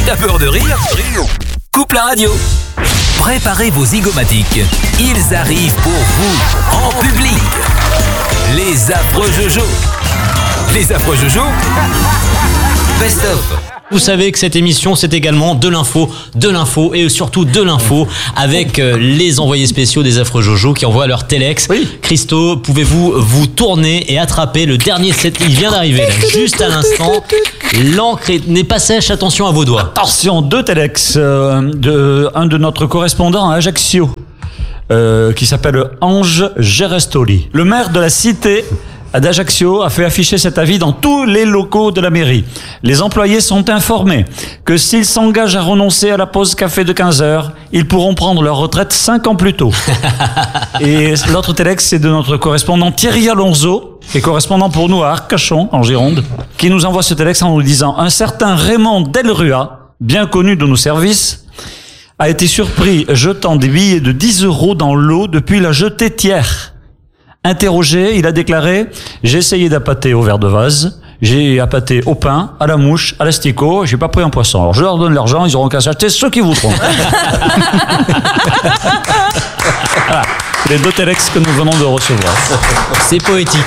T'as peur de rire? Coupe la radio. Préparez vos zygomatiques. Ils arrivent pour vous, en public. Les affreux Jojo. Les affreux Jojo. Best of. Vous savez que cette émission, c'est également de l'info et surtout de l'info avec les envoyés spéciaux des affreux Jojo qui envoient leur téléx. Oui. Christo, pouvez-vous vous tourner et attraper le dernier set? Il vient d'arriver, là, juste à l'instant. L'encre n'est pas sèche, attention à vos doigts. Attention, 2 téléx. Un de notre correspondant à Ajaccio, qui s'appelle Ange Gerestoli. Le maire de la cité d'Ajaccio a fait afficher cet avis dans tous les locaux de la mairie. Les employés sont informés que s'ils s'engagent à renoncer à la pause café de 15h, ils pourront prendre leur retraite 5 ans plus tôt. Et l'autre téléx, c'est de notre correspondant Thierry Alonso, qui est correspondant pour nous à Arcachon, en Gironde, qui nous envoie ce téléx en nous disant « Un certain Raymond Delrua, bien connu de nos services, a été surpris jetant des billets de 10 € dans l'eau depuis la jetée tiers. » Interrogé, il a déclaré « J'ai essayé d'appâter au verre de vase, j'ai appâté au pain, à la mouche, à l'asticot, j'ai pas pris un poisson. Alors je leur donne l'argent, ils auront qu'à s'acheter ce qu'ils voudront. » Voilà, les 2 téléx que nous venons de recevoir. C'est poétique.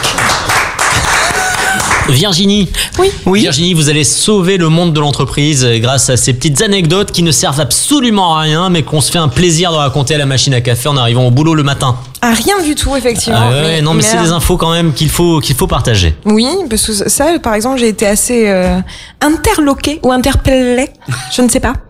Virginie. Oui. Virginie, vous allez sauver le monde de l'entreprise grâce à ces petites anecdotes qui ne servent absolument à rien, mais qu'on se fait un plaisir de raconter à la machine à café en arrivant au boulot le matin. Ah, rien du tout, effectivement. Mais c'est des infos quand même qu'il faut partager. Oui, parce que ça, par exemple, j'ai été assez interloquée ou interpellée, je ne sais pas.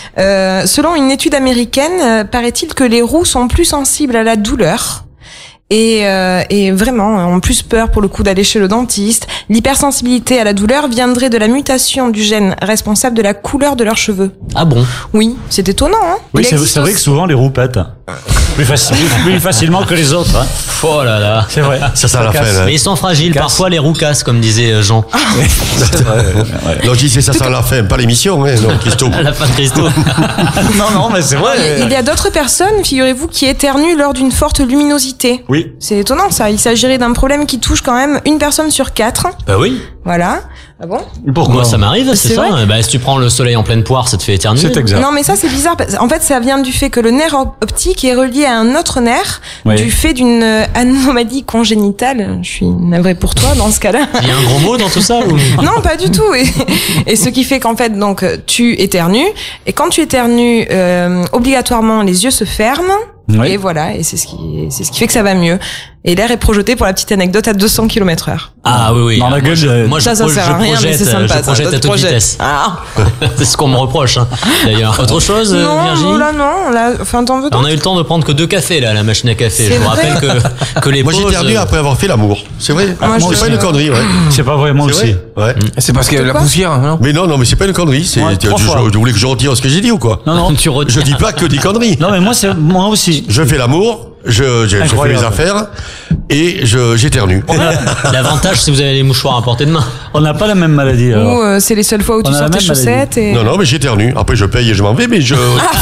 Selon une étude américaine, paraît-il que les roux sont plus sensibles à la douleur. Et vraiment ont plus peur pour le coup d'aller chez le dentiste. L'hypersensibilité à la douleur viendrait de la mutation du gène responsable de la couleur de leurs cheveux. Ah bon? Oui, c'est étonnant, hein. Oui, c'est vrai que souvent les roux pètent. Plus facilement que les autres. Hein. Oh là là. C'est vrai. Ça sert à la fin. Mais ils sont fragiles. Parfois les roux cassent, comme disait Jean. C'est vrai. Non, je disais ça sert à la fin, pas l'émission, hein, non, Christo. À la fin de Christo. non, mais c'est vrai. Il y a d'autres personnes, figurez-vous, qui éternuent lors d'une forte luminosité. Oui. C'est étonnant ça. Il s'agirait d'un problème qui touche quand même une personne sur 4. Bah oui. Voilà. Ah bon? Pourquoi? Moi, ça m'arrive, c'est ça. Bah, si tu prends le soleil en pleine poire, ça te fait éternuer. C'est exact. Non, mais ça, c'est bizarre. En fait, ça vient du fait que le nerf optique est relié à un autre nerf, du fait d'une anomalie congénitale. Je suis navrée pour toi dans ce cas-là. Il y a un gros mot dans tout ça ou... Non, pas du tout. Et ce qui fait qu'en fait, donc, tu éternues. Et quand tu éternues, obligatoirement, les yeux se ferment. Oui. Et voilà, et c'est ce qui fait que ça va mieux. Et l'air est projeté, pour la petite anecdote, à 200 km/h. Ah oui. Dans la gueule, moi, ça sert à rien, mais c'est sympa. Je projette à toute vitesse. Ah. C'est ce qu'on me reproche, hein, d'ailleurs. Autre chose, Virginie? Non, enfin, t'en veux d'autres? On a eu le temps de prendre que 2 cafés, là, à la machine à café. Je vous rappelle que les pauses... Moi, j'ai éternué après avoir fait l'amour. C'est vrai. C'est pas une connerie, ouais. C'est pas vrai, moi aussi. Ouais. C'est parce que la poussière, non? Mais non, mais c'est pas une connerie. Vous voulez que je retire ce que j'ai dit ou quoi? Non. Je dis pas que des conneries. Non, mais moi aussi. Je fais l'amour, je fais mes affaires et j'éternue. L'avantage, c'est que vous avez les mouchoirs à portée de main. On n'a pas la même maladie. Alors. Ou c'est les seules fois où tu sors tes chaussettes et... Non, mais j'éternue. Après, je paye et je m'en vais, mais je...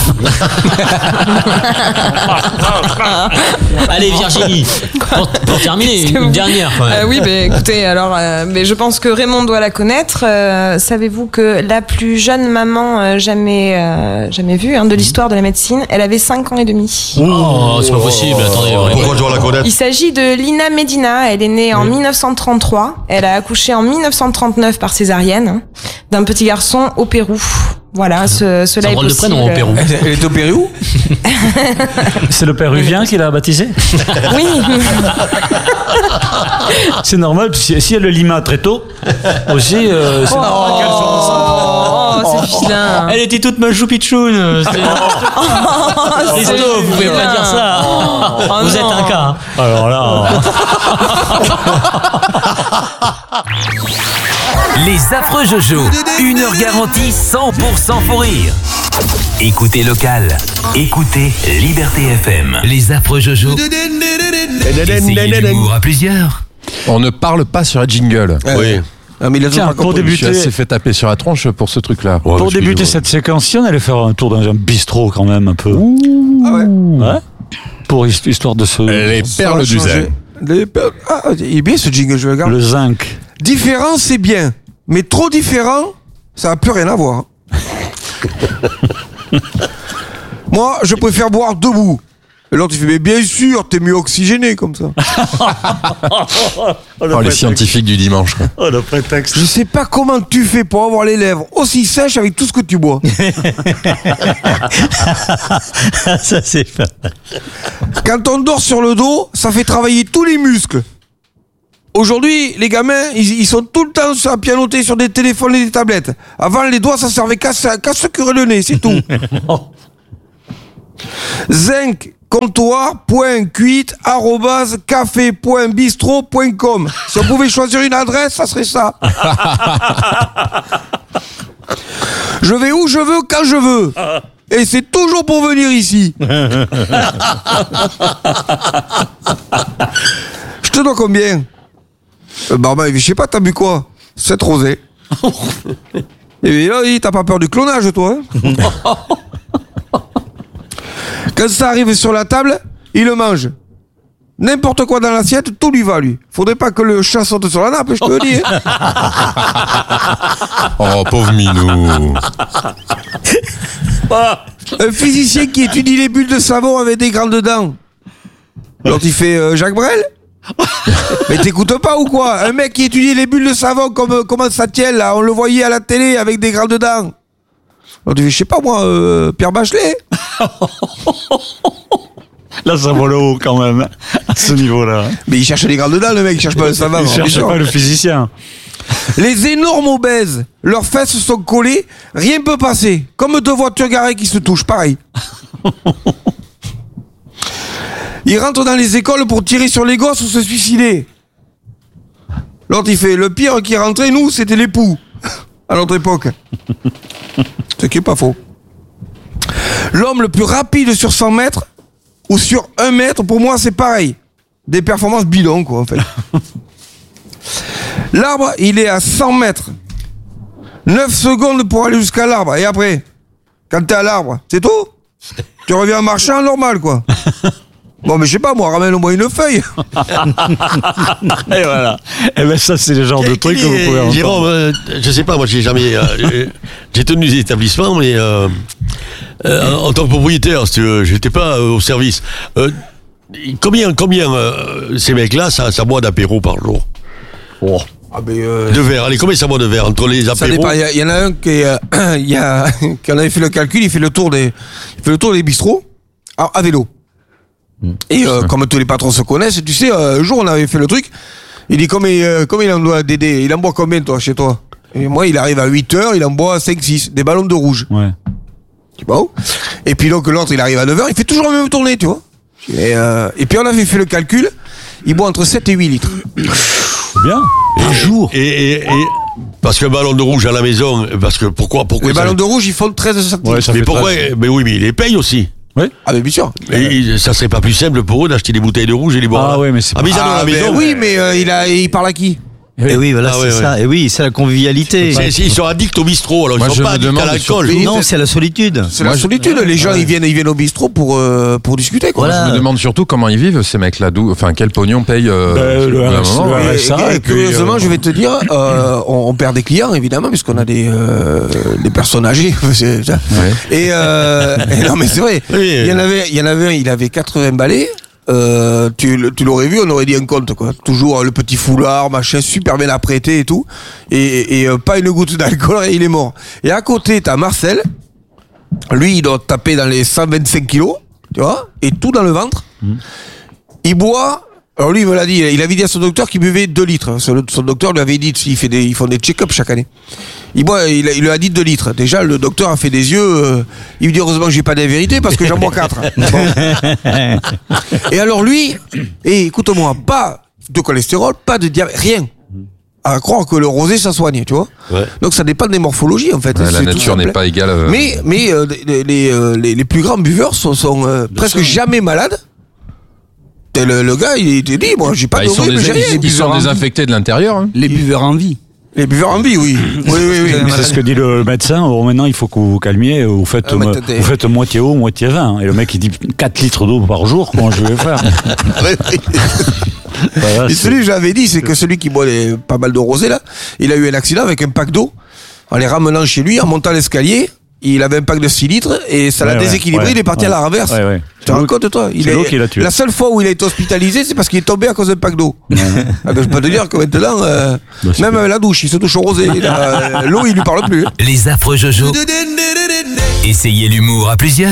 Allez, Virginie, pour terminer, une dernière. Oui, écoutez, alors, mais je pense que Raymond doit la connaître. Savez-vous que la plus jeune maman jamais vue de l'histoire de la médecine, elle avait 5 ans et demi. Oh, c'est pas possible. Attendez, pourquoi je dois la connaître? Il s'agit de Lina Medina. Elle est née en 1933. Elle a accouché en 1939 par césarienne d'un petit garçon au Pérou. Voilà, cela est possible. De prénom au Pérou. Elle est au Pérou? C'est le Péruvien qui l'a baptisé? Oui. C'est normal, si elle le lima très tôt, aussi, c'est normal qu'elle soit c'est vilain. Elle était toute ma choupitchoune. Christo, vous pouvez pas dire ça. Vous êtes un cas. Alors là... Les affreux Jojo, 1 heure garantie 100% faux rire. Écoutez local, écoutez Liberté FM. Les affreux Jojo, essayez l'humour à plusieurs. On ne parle pas sur un jingle. Oui. Ah, mais pour débuter, je suis assez fait taper sur la tronche pour ce truc-là. Ouais, pour débuter cette séquence, si on allait faire un tour dans un bistrot quand même un peu. Ah ouais. Pour histoire de se... Les perles du zen. Ah, il est bien ce jingle, je regarde. Le zinc. Différent, c'est bien. Mais trop différent, ça n'a plus rien à voir. Moi, je préfère boire debout. Et l'autre, il fait, mais bien sûr, t'es mieux oxygéné comme ça. Oh, les scientifiques du dimanche. Quoi. Oh, le prétexte. Je sais pas comment tu fais pour avoir les lèvres aussi sèches avec tout ce que tu bois. Ça, c'est pas. Quand on dort sur le dos, ça fait travailler tous les muscles. Aujourd'hui, les gamins, ils sont tout le temps à pianoter sur des téléphones et des tablettes. Avant, les doigts, ça servait qu'à se curer le nez, c'est tout. Zinc comptoir.cuite@café.bistro.com. Si on pouvait choisir une adresse, ça serait ça. Je vais où je veux, quand je veux. Et c'est toujours pour venir ici. Je te dois combien? Barba, je sais pas, t'as bu quoi? 7 rosés. Et là, t'as pas peur du clonage, toi, hein? Quand ça arrive sur la table, il le mange. N'importe quoi dans l'assiette, tout lui va, lui. Faudrait pas que le chat saute sur la nappe, je te le dis. Hein. Oh, pauvre Minou. Un physicien qui étudie les bulles de savon avec des grandes dents. L'autre, il fait Jacques Brel. Mais t'écoutes pas ou quoi? Un mec qui étudie les bulles de savon comme comment ça tient, là. On le voyait à la télé avec des grandes dents. L'autre, il fait, je sais pas moi, Pierre Bachelet. Là, ça vole haut quand même, à ce niveau-là. Mais il cherche les grandes dents, le mec, il cherche pas le savant. Il cherche pas le physicien. Les énormes obèses, leurs fesses sont collées, rien ne peut passer. Comme deux voitures garées qui se touchent, pareil. Ils rentrent dans les écoles pour tirer sur les gosses ou se suicider. L'autre, il fait, le pire qui rentrait, nous, c'était l'époux. À notre époque. Ce qui est pas faux. L'homme le plus rapide sur 100 mètres ou sur 1 mètre, pour moi, c'est pareil. Des performances bidons, quoi, en fait. L'arbre, il est à 100 mètres. 9 secondes pour aller jusqu'à l'arbre. Et après, quand t'es à l'arbre, c'est tout? Tu reviens en marchant normal, quoi. Bon, mais je sais pas, moi, ramène-moi une feuille. Et voilà. Et ben ça, c'est le genre de truc que vous pouvez entendre. Jérôme, je sais pas, moi, j'ai jamais... j'ai tenu des établissements, mais en tant que propriétaire, si tu veux, j'étais pas au service. Combien ces mecs-là, ça boit d'apéro par jour? Oh. Ah ben de verre, allez, combien ça boit de verre entre les apéros? Ça dépend, il y en a un qui en avait fait le calcul, il fait le tour des bistrots à vélo. Et comme tous les patrons se connaissent, tu sais, un jour on avait fait le truc, il dit combien il en doit Dédé, il en boit combien toi chez toi? Et moi il arrive à 8h, il en boit 5-6, des ballons de rouge. Ouais. Tu vois? Et puis donc l'autre il arrive à 9h, il fait toujours la même tournée, tu vois. Et puis on avait fait le calcul, il boit entre 7 et 8 litres. Bien. Par jour. Et parce que le ballon de rouge à la maison, parce que pourquoi les ballons de rouge ils font 13 centimes. Ouais, ça mais fait pourquoi? 13. Mais oui, mais ils les payent aussi. Oui. Ah mais bien sûr. Et ça serait pas plus simple pour eux d'acheter des bouteilles de rouge et les boire? Ah ouais, mais c'est mais ils en ont à la maison. Oui, mais il parle à qui? Et oui, voilà, Ah c'est ouais, ça. Et oui, c'est la convivialité. Ils sont addicts au bistrot, alors Moi, ils je sont pas me addicts demande à l'alcool. surtout- Non, c'est la solitude. C'est la solitude. Les gens ils viennent au bistrot pour discuter, quoi. Voilà. Je me demande surtout comment ils vivent, ces mecs-là. Enfin, quel pognon paye le à un RSA, moment, ouais. Et et puis, curieusement, je vais te dire, on perd des clients évidemment puisqu'on a des personnes âgées. C'est ça. Ouais. Et non mais c'est vrai. Oui. Il y en avait un, il avait 80 balais. Tu l'aurais vu, on aurait dit un conte, quoi. Toujours le petit foulard, machin, super bien apprêté et tout. Et pas une goutte d'alcool et il est mort. Et à côté, t'as Marcel. Lui, il doit taper dans les 125 kilos, tu vois, et tout dans le ventre. Il boit. Alors lui, il me l'a dit, il avait dit à son docteur qu'il buvait 2 litres. Son docteur lui avait dit, ils font des check-up chaque année. Il lui a dit 2 litres. Déjà, le docteur a fait des yeux. Il lui dit, heureusement que j'ai pas d'invérité parce que j'en bois 4. Bon. Et alors lui, écoute-moi, pas de cholestérol, pas de diabète, rien. À croire que le rosé, ça soigne, tu vois. Ouais. Donc ça dépend des morphologies, en fait. Ouais, la C'est tout nature n'est simple. pas égale. Mais les plus grands buveurs sont presque jamais malades. Et le gars, il te dit, moi, j'ai pas Ils sont, d'horrible, j'ai rien. ils sont désinfectés de l'intérieur. Hein. Les buveurs en vie. Les buveurs en vie, oui. Oui. C'est ce que dit le médecin. Bon, maintenant, il faut que vous vous calmiez. Vous faites, mais vous faites moitié eau, moitié vin. Et le mec, il dit 4 litres d'eau par jour. Comment je vais faire? Voilà, Et celui que j'avais dit, c'est que celui qui boit pas mal de rosé, là, il a eu un accident avec un pack d'eau. En les ramenant chez lui, en montant l'escalier, il avait un pack de 6 litres et ça l'a déséquilibré, il est parti à la renverse. Tu te rends compte, toi? C'est l'eau qui l'a tué. La seule fois où il a été hospitalisé, c'est parce qu'il est tombé à cause d'un pack d'eau. Je peux te dire que maintenant, même avec la douche, il se touche au rosé. L'eau, il lui parle plus. Les affreux Jojo. Essayez l'humour à plusieurs.